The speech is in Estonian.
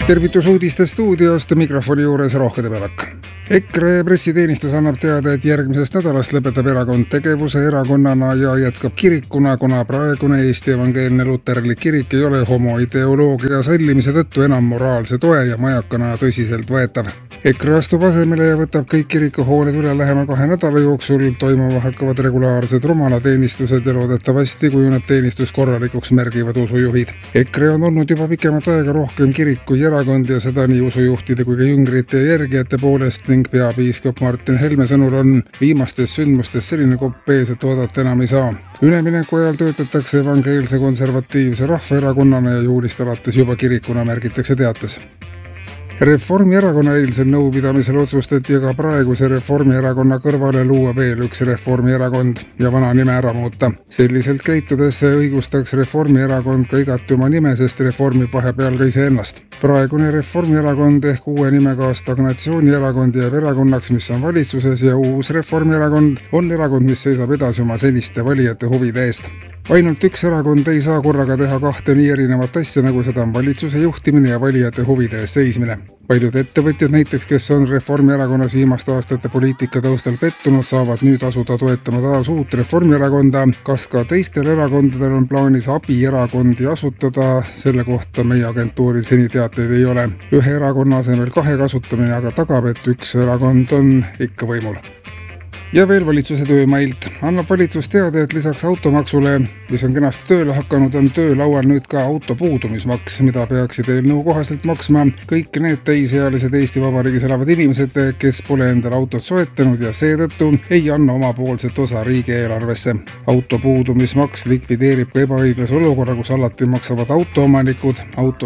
Tervitus uudiste stuudiost, mikrofoni juures Rohke Debelak. EKRE pressiteenistus annab teada, et järgmisest nädalast lõpetab erakond tegevuse erakonnana ja jätkab kirikuna, kuna praegune Eesti Evangeelne Luterlik Kirik ei ole homoideoloogia sallimise tõttu enam moraalse toe ja majakana tõsiselt võetav. EKRE astub asemele ja võtab kõik kirikuhooned üle lähema 2 nädala jooksul. Toimuma hakkavad regulaarsed rumalateenistused ja loodetavasti kujuneb teenistus korralikuks, märgivad usujuhid. EKRE on olnud juba pikemat aega rohkem kirik kui erakond ja seda nii usujuhtide kui ka jüngrite ja järgijate poolest ning peapiiskop Martin Helme sõnul on viimastes sündmustes selline kopp ees, et oodata enam ei saa. Ülemineku ajal töötatakse evangeelse konservatiivse rahvaerakonnana ja juulist alates juba kirikuna, märgitakse teates. Reformierakonna eilsel nõupidamisel otsustati aga praeguse Reformierakonna kõrvale luua veel üks Reformierakond ja vana nime ära muuta. Selliselt käitudes õigustaks Reformierakond ka igati oma nime, sest reformib vahepeal ka iseennast. Praegune Reformierakond ehk uue nimega Stagnatsioonierakond jääb erakonnaks, mis on valitsuses, ja uus Reformierakond on erakond, mis seisab edasi oma seniste valijate huvide eest. Ainult üks erakond ei saa korraga teha 2 nii erinevat asja, nagu seda on valitsuse juhtimine ja valijate huvide eest seismine. Paljud ettevõtjad näiteks, kes on Reformierakonnas viimaste aastate poliitika taustal pettunud, saavad nüüd asuda toetama taas uut Reformierakonda. Kas ka teistel erakondadel on plaanis abierakondi asutada? Selle kohta meie agentuuril seni teateid ei ole. Ühe erakonna asemel 2 kasutamine aga tagab, et üks erakond on ikka võimul. Ja veel valitsuse töömailt. Annab valitsus teada, et lisaks automaksule, mis on kenasti tööle hakanud, on töölaual nüüd ka autopuudumismaks, mida peaksid eelnõu kohaselt maksma kõik need täisealised Eesti Vabariigis elavad inimesed, kes pole endale autot soetanud ja seetõttu ei anna omapoolset osa riigieelarvesse. Autopuudumismaks likvideerib ka ebaõiglase olukorra, kus alati maksavad autoomanikud.